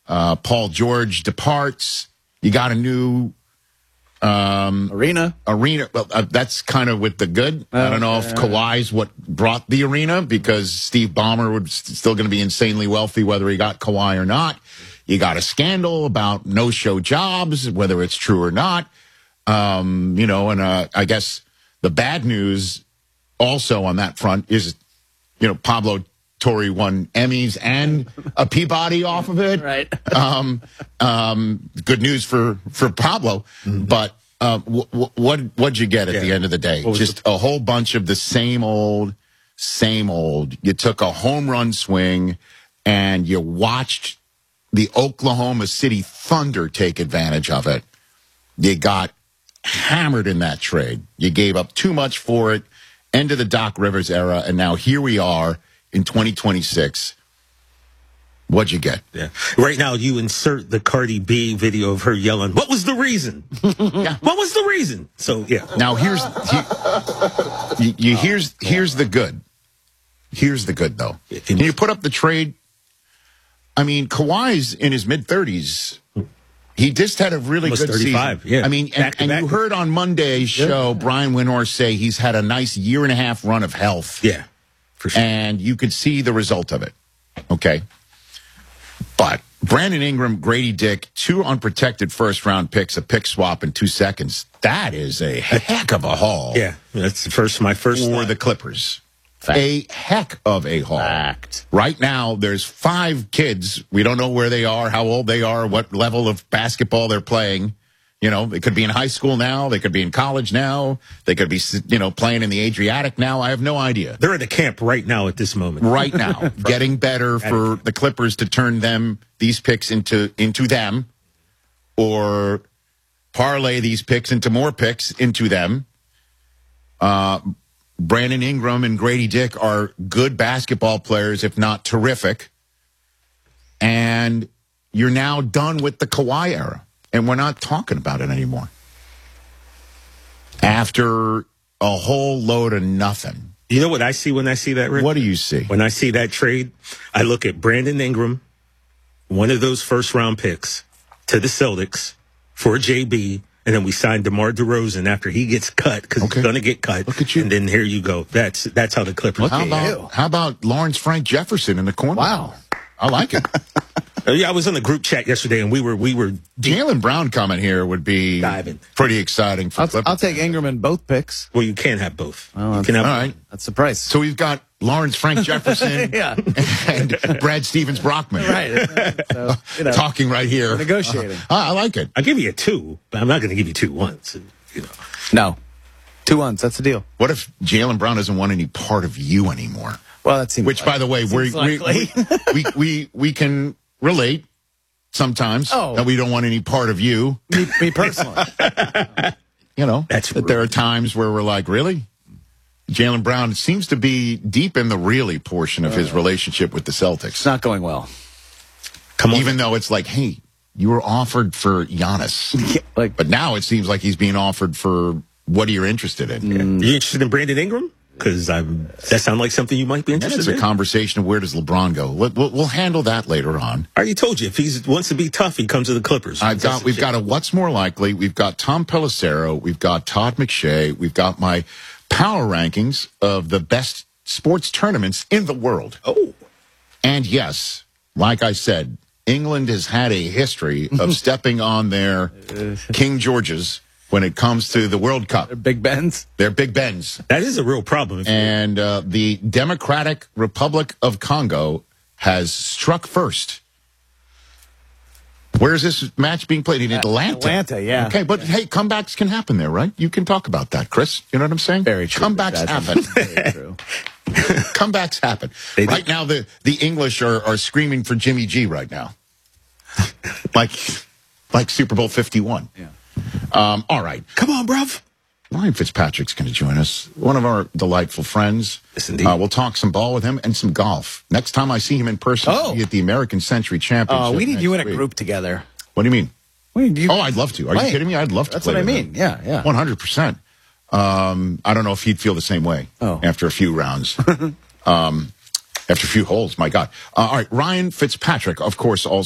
Paul George departs. You got a new Arena. Well, that's kind of with the good. I don't know if Kawhi's what brought the arena, because Steve Ballmer was still going to be insanely wealthy whether he got Kawhi or not. You got a scandal about no-show jobs, whether it's true or not. And I guess the bad news also on that front is, Pablo Torre won Emmys and a Peabody off of it. Right. Good news for Pablo, but what'd you get at the end of the day? Just a whole bunch of the same old. You took a home run swing and you watched the Oklahoma City Thunder take advantage of it. You got hammered in that trade. You gave up too much for it. End of the Doc Rivers era, and now here we are in 2026. What'd you get? Yeah. Right now, you insert the Cardi B video of her yelling, "What was the reason?" Yeah. What was the reason? So, yeah. Now, here's the good. Here's the good, though. Can you put up the trade? I mean, Kawhi's in his mid-30s. He just had a really Almost good 35, season. yeah. I mean, and you heard on Monday's show, Brian Windhorst say he's had a nice year-and-a-half run of health. Yeah, for sure. And you could see the result of it. Okay. But Brandon Ingram, Grady Dick, 2 unprotected first-round picks, a pick swap in 2 seconds. That is a heck of a haul. Yeah, that's my first for thought. the Clippers. Fact. A heck of a haul. Fact. Right now, there's 5 kids. We don't know where they are, how old they are, what level of basketball they're playing. They could be in high school now. They could be in college now. They could be, playing in the Adriatic now. I have no idea. They're in the camp right now at this moment. Right now. Getting better for the Clippers to turn these picks into them, or parlay these picks into more picks into them. Brandon Ingram and Grady Dick are good basketball players, if not terrific. And you're now done with the Kawhi era. And we're not talking about it anymore. After a whole load of nothing. You know what I see when I see that, Rick? What do you see? When I see that trade, I look at Brandon Ingram, one of those first-round picks, to the Celtics for JB, and then we signed DeMar DeRozan after he gets cut, because he's going to get cut. Look at you. And then here you go. That's how the Clippers. How about Lawrence Frank Jefferson in the corner? Wow. I like it. Yeah, I was on the group chat yesterday, and we were Jaylen Brown coming here would be diving. Pretty exciting for Clippers. I'll take Ingram in both picks. Well, you can't have both. Oh, you can have all right. That's the price. So we've got Lawrence Frank Jefferson and Brad Stevens Brockman. Right. So, talking right here. Negotiating. I like it. I'll give you a 2, but I'm not going to give you 2 once. No. 2 ones. That's the deal. What if Jaylen Brown doesn't want any part of you anymore? Well, that seems Which, by the way, we can relate sometimes that we don't want any part of you. Me personally. That's that there are times where we're like, really? Jaylen Brown seems to be deep in the really portion of his relationship with the Celtics. It's not going well. Come on. Even though it's like, hey, you were offered for Giannis. But now it seems like he's being offered for what you're interested in. You interested in Brandon Ingram? Because that sounds like something you might be interested in. It's a conversation of where does LeBron go. We'll handle that later on. I already told you, if he wants to be tough, he comes to the Clippers. We've got a what's more likely. We've got Tom Pelissero. We've got Todd McShay. We've got my power rankings of the best sports tournaments in the world. Oh. And yes, like I said, England has had a history of stepping on their King Georges when it comes to the World Cup. They're Big Bens. They're Big Bens. That is a real problem. And the Democratic Republic of Congo has struck first. Where is this match being played? In Atlanta. Atlanta, yeah. Okay, but hey, comebacks can happen there, right? You can talk about that, Chris. You know what I'm saying? Very true. Comebacks happen. Very true. Comebacks happen. Right now, the English are screaming for Jimmy G right now. like Super Bowl 51. Yeah. All right. Come on, bruv. Ryan Fitzpatrick's going to join us. One of our delightful friends. Yes, indeed. We'll talk some ball with him and some golf. Next time I see him in person, he'll be at the American Century Championship. We need you in a week. group together. What do you mean? You I'd love to. Are you kidding me? I'd love to That's play what I with mean. him. Yeah. 100%. I don't know if he'd feel the same way after a few rounds. After a few holes, my God. All right, Ryan Fitzpatrick, of course, also